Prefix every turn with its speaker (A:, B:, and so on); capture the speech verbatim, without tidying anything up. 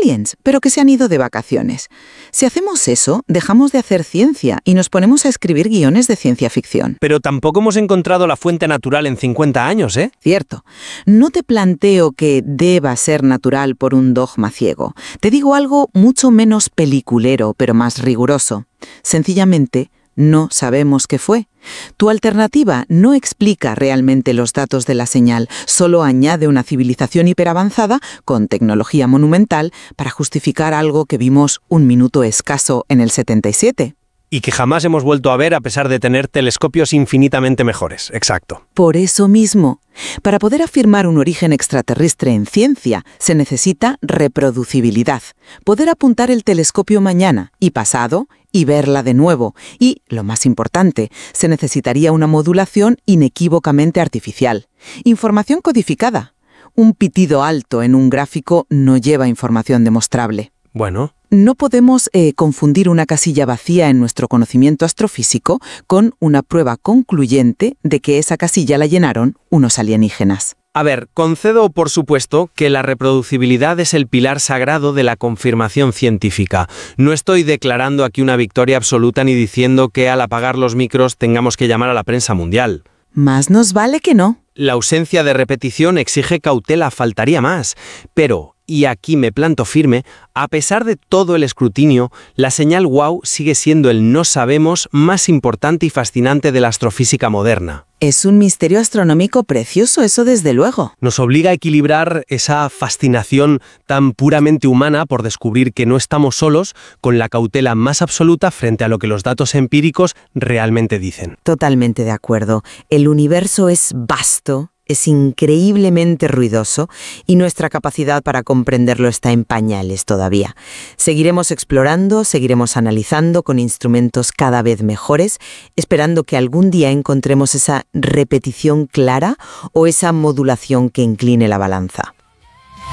A: aliens, pero que se han ido de vacaciones. Si hacemos eso, dejamos de hacer ciencia y nos ponemos a escribir guiones de ciencia ficción.
B: Pero tampoco hemos encontrado la fuente natural en cincuenta años, ¿eh?
A: Cierto. No te planteo que deba ser natural por un dogma ciego. Te digo algo mucho menos peliculero, pero más riguroso. Sencillamente, no sabemos qué fue. Tu alternativa no explica realmente los datos de la señal, solo añade una civilización hiperavanzada con tecnología monumental para justificar algo que vimos un minuto escaso en el setenta y siete.
B: Y que jamás hemos vuelto a ver a pesar de tener telescopios infinitamente mejores. Exacto.
A: Por eso mismo, para poder afirmar un origen extraterrestre en ciencia, se necesita reproducibilidad. Poder apuntar el telescopio mañana y pasado y verla de nuevo. Y, lo más importante, se necesitaría una modulación inequívocamente artificial. Información codificada. Un pitido alto en un gráfico no lleva información demostrable.
B: Bueno.
A: No podemos eh, confundir una casilla vacía en nuestro conocimiento astrofísico con una prueba concluyente de que esa casilla la llenaron unos alienígenas.
B: A ver, concedo, por supuesto, que la reproducibilidad es el pilar sagrado de la confirmación científica. No estoy declarando aquí una victoria absoluta ni diciendo que al apagar los micros tengamos que llamar a la prensa mundial.
A: Más nos vale que no.
B: La ausencia de repetición exige cautela, faltaría más. Pero, y aquí me planto firme, a pesar de todo el escrutinio, la señal WOW sigue siendo el no sabemos más importante y fascinante de la astrofísica moderna.
A: Es un misterio astronómico precioso, eso desde luego.
B: Nos obliga a equilibrar esa fascinación tan puramente humana por descubrir que no estamos solos con la cautela más absoluta frente a lo que los datos empíricos realmente dicen.
A: Totalmente de acuerdo. El universo es vasto, es increíblemente ruidoso y nuestra capacidad para comprenderlo está en pañales todavía. Seguiremos explorando, seguiremos analizando con instrumentos cada vez mejores, esperando que algún día encontremos esa repetición clara o esa modulación que incline la balanza.